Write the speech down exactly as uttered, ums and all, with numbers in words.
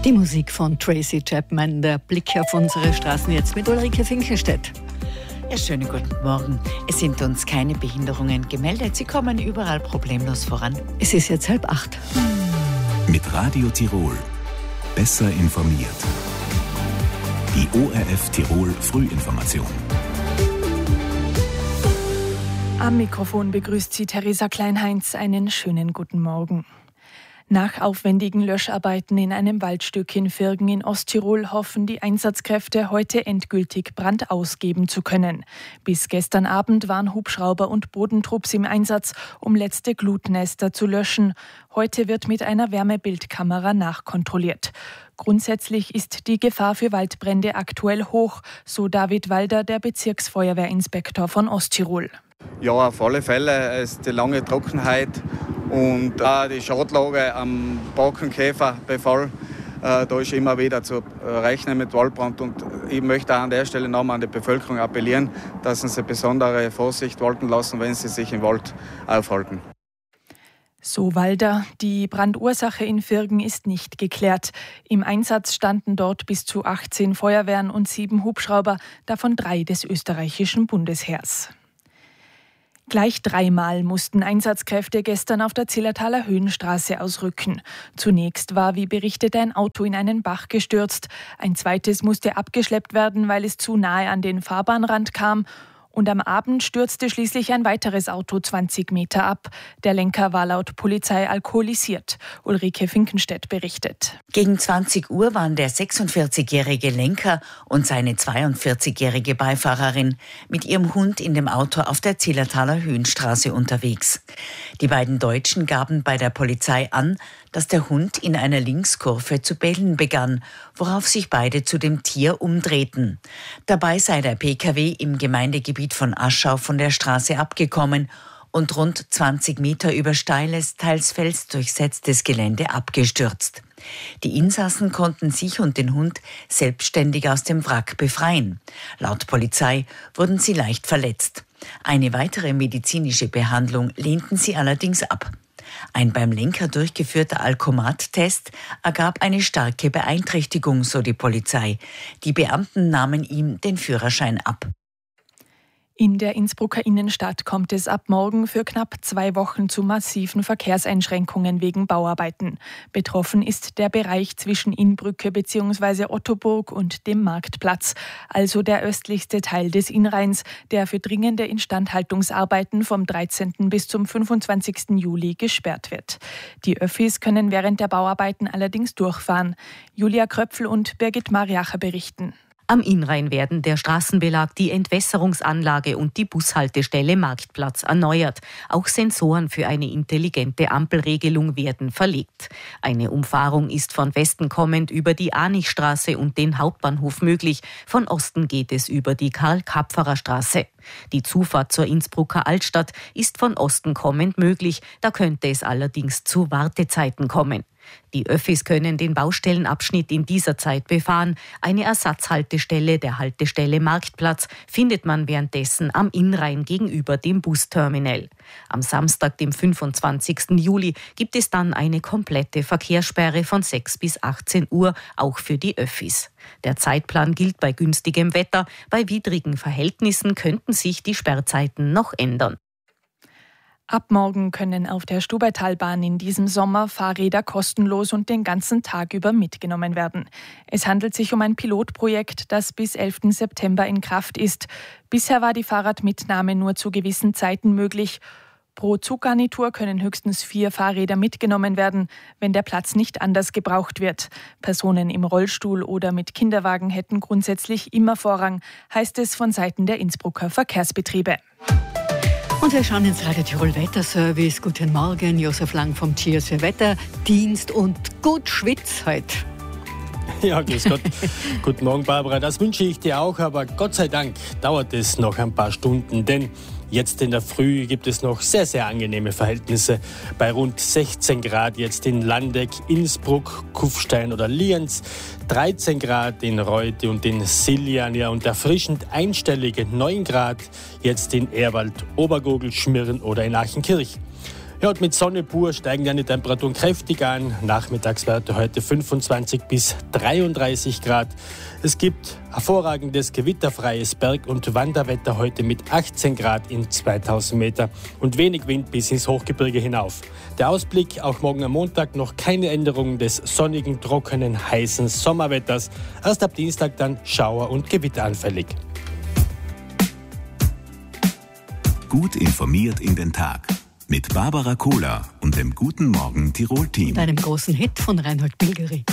Die Musik von Tracy Chapman, der Blick auf unsere Straßen jetzt mit Ulrike Finkelstedt. Ja, schönen guten Morgen. Es sind uns keine Behinderungen gemeldet. Sie kommen überall problemlos voran. Es ist jetzt halb acht. Mit Radio Tirol. Besser informiert. Die O R F Tirol Frühinformation. Am Mikrofon begrüßt Sie Theresa Kleinheinz. Einen schönen guten Morgen. Nach aufwendigen Löscharbeiten in einem Waldstück in Virgen in Osttirol hoffen die Einsatzkräfte heute endgültig Brand ausgeben zu können. Bis gestern Abend waren Hubschrauber und Bodentrupps im Einsatz, um letzte Glutnester zu löschen. Heute wird mit einer Wärmebildkamera nachkontrolliert. Grundsätzlich ist die Gefahr für Waldbrände aktuell hoch, so David Walder, der Bezirksfeuerwehrinspektor von Osttirol. Ja, auf alle Fälle ist die lange Trockenheit und auch die Schadlage am Borkenkäferbefall. Äh, da ist immer wieder zu rechnen mit Waldbrand. Und ich möchte auch an der Stelle nochmal an die Bevölkerung appellieren, dass sie besondere Vorsicht walten lassen, wenn sie sich im Wald aufhalten. So Walder. Die Brandursache in Virgen ist nicht geklärt. Im Einsatz standen dort bis zu achtzehn Feuerwehren und sieben Hubschrauber, davon drei des österreichischen Bundesheers. Gleich dreimal mussten Einsatzkräfte gestern auf der Zillertaler Höhenstraße ausrücken. Zunächst war, wie berichtet, ein Auto in einen Bach gestürzt. Ein zweites musste abgeschleppt werden, weil es zu nahe an den Fahrbahnrand kam. Und am Abend stürzte schließlich ein weiteres Auto zwanzig Meter ab. Der Lenker war laut Polizei alkoholisiert. Ulrike Finkenstedt berichtet. Gegen zwanzig Uhr waren der sechsundvierzigjährige Lenker und seine zweiundvierzigjährige Beifahrerin mit ihrem Hund in dem Auto auf der Zillertaler Höhenstraße unterwegs. Die beiden Deutschen gaben bei der Polizei an, dass der Hund in einer Linkskurve zu bellen begann, worauf sich beide zu dem Tier umdrehten. Dabei sei der P K W im Gemeindegebiet von Aschau von der Straße abgekommen und rund zwanzig Meter über steiles, teils felsdurchsetztes Gelände abgestürzt. Die Insassen konnten sich und den Hund selbstständig aus dem Wrack befreien. Laut Polizei wurden sie leicht verletzt. Eine weitere medizinische Behandlung lehnten sie allerdings ab. Ein beim Lenker durchgeführter Alkomat-Test ergab eine starke Beeinträchtigung, so die Polizei. Die Beamten nahmen ihm den Führerschein ab. In der Innsbrucker Innenstadt kommt es ab morgen für knapp zwei Wochen zu massiven Verkehrseinschränkungen wegen Bauarbeiten. Betroffen ist der Bereich zwischen Innbrücke bzw. Ottoburg und dem Marktplatz, also der östlichste Teil des Innrheins, der für dringende Instandhaltungsarbeiten vom dreizehnten bis zum fünfundzwanzigsten Juli gesperrt wird. Die Öffis können während der Bauarbeiten allerdings durchfahren. Julia Kröpfl und Birgit Mariacher berichten. Am Innrhein werden der Straßenbelag, die Entwässerungsanlage und die Bushaltestelle Marktplatz erneuert. Auch Sensoren für eine intelligente Ampelregelung werden verlegt. Eine Umfahrung ist von Westen kommend über die Anichstraße und den Hauptbahnhof möglich. Von Osten geht es über die Karl-Kapferer-Straße. Die Zufahrt zur Innsbrucker Altstadt ist von Osten kommend möglich. Da könnte es allerdings zu Wartezeiten kommen. Die Öffis können den Baustellenabschnitt in dieser Zeit befahren. Eine Ersatzhaltestelle der Haltestelle Marktplatz findet man währenddessen am Innrhein gegenüber dem Busterminal. Am Samstag, dem fünfundzwanzigsten Juli, gibt es dann eine komplette Verkehrssperre von sechs bis achtzehn Uhr, auch für die Öffis. Der Zeitplan gilt bei günstigem Wetter. Bei widrigen Verhältnissen könnten sich die Sperrzeiten noch ändern. Ab morgen können auf der Stubaitalbahn in diesem Sommer Fahrräder kostenlos und den ganzen Tag über mitgenommen werden. Es handelt sich um ein Pilotprojekt, das bis elften September in Kraft ist. Bisher war die Fahrradmitnahme nur zu gewissen Zeiten möglich. Pro Zuggarnitur können höchstens vier Fahrräder mitgenommen werden, wenn der Platz nicht anders gebraucht wird. Personen im Rollstuhl oder mit Kinderwagen hätten grundsätzlich immer Vorrang, heißt es von Seiten der Innsbrucker Verkehrsbetriebe. Und wir schauen ins Radio Tirol Wetterservice. Guten Morgen, Josef Lang vom T S V Wetterdienst und gut schwitz heute. Ja, grüß Gott. Guten Morgen, Barbara. Das wünsche ich dir auch, aber Gott sei Dank dauert es noch ein paar Stunden, denn jetzt in der Früh gibt es noch sehr, sehr angenehme Verhältnisse. Bei rund sechzehn Grad jetzt in Landeck, Innsbruck, Kufstein oder Lienz, dreizehn Grad in Reute und in Siljan, ja, und erfrischend einstellige neun Grad jetzt in Ehrwald, Obergurgl, Schmirn oder in Achenkirch. Ja, und mit Sonne pur steigen dann die Temperaturen kräftig an. Nachmittagswerte heute fünfundzwanzig bis dreiunddreißig Grad. Es gibt hervorragendes gewitterfreies Berg- und Wanderwetter heute mit achtzehn Grad in zweitausend Meter und wenig Wind bis ins Hochgebirge hinauf. Der Ausblick, auch morgen am Montag noch keine Änderung des sonnigen, trockenen, heißen Sommerwetters. Erst ab Dienstag dann Schauer- und Gewitter anfällig. Gut informiert in den Tag. Mit Barbara Kohler und dem Guten Morgen Tirol-Team. Und einem großen Hit von Reinhold Bilgeri.